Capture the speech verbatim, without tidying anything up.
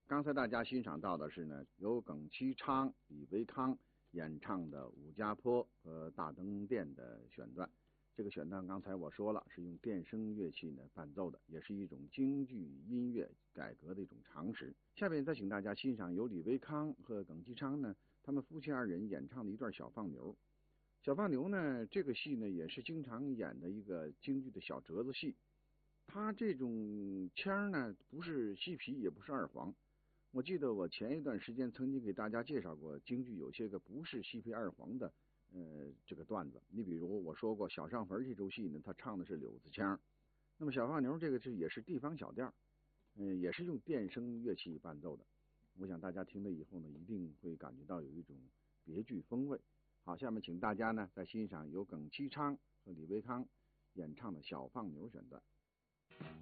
刚才大家欣赏到的是呢，由耿其昌、李维康演唱的《武家坡》和《大灯殿》的选段。这个选段刚才我说了，是用电声乐器呢伴奏的，也是一种京剧音乐改革的一种常识。下面再请大家欣赏由李维康和耿其昌呢，他们夫妻二人演唱的一段小放牛。小放牛呢，这个戏呢也是经常演的一个京剧的小折子戏。它这种腔呢，不是西皮，也不是二黄。我记得我前一段时间曾经给大家介绍过京剧有些个不是西皮二黄的呃这个段子。你比如我说过小上坟这出戏呢，他唱的是柳子腔，那么小放牛这个是也是地方小调，嗯、呃，也是用电声乐器伴奏的。我想大家听了以后呢，一定会感觉到有一种别具风味。好，下面请大家呢再欣赏由耿其昌和李维康演唱的小放牛选段。